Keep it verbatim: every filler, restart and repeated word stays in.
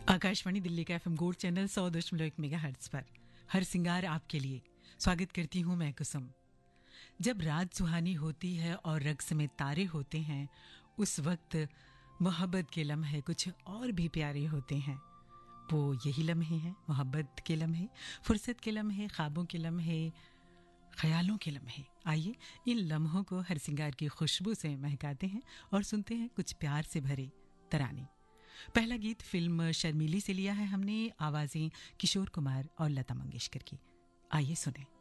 आकाशवाणी दिल्ली का FM gold channel सौ दशमलव एक मेगाहर्ट्ज पर हर सिंगार आपके लिए स्वागत करती हूँ मैं कुसुम। जब रात सुहानी होती है और रक्स में तारे होते हैं, उस वक्त मोहब्बत के लम्हे कुछ और भी प्यारे होते हैं। वो यही लम्हे हैं, मोहब्बत के लम्हे, फुर्सत के लम्हे, ख्वाबों के लम्हे, ख्यालों के लम्हे। आइए इन लम्हों को हर सिंगार की खुशबू से महकाते हैं और सुनते हैं कुछ प्यार से भरे तराने। पहला गीत फिल्म शर्मीली से लिया है हमने, आवाजें किशोर कुमार और लता मंगेशकर की। आइए सुने।